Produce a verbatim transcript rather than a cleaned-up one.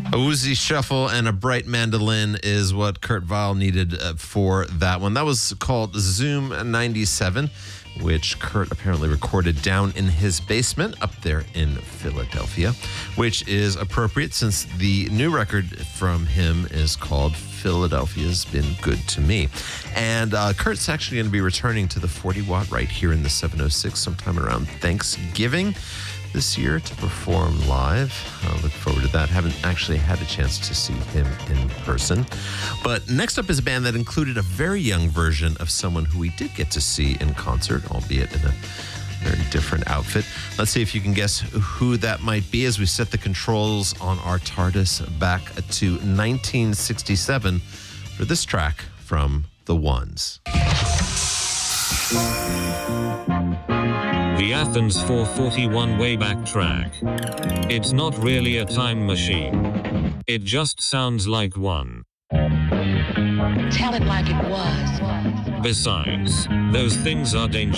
A woozy shuffle and a bright mandolin is what Kurt Weill needed uh, for that one. That was called Zoom ninety-seven, which Kurt apparently recorded down in his basement up there in Philadelphia, which is appropriate since the new record from him is called Philadelphia's Been Good to Me. And uh, Kurt's actually going to be returning to the forty watt right here in the seven oh six sometime around Thanksgiving this year to perform live. I look forward to that. Haven't actually had a chance to see him in person. But next up is a band that included a very young version of someone who we did get to see in concert, albeit in a very different outfit. Let's see if you can guess who that might be as we set the controls on our TARDIS back to nineteen sixty-seven for this track from The Ones. The Athens four forty-one Wayback Track. It's not really a time machine. It just sounds like one. Tell it like it was. Besides, those things are dangerous.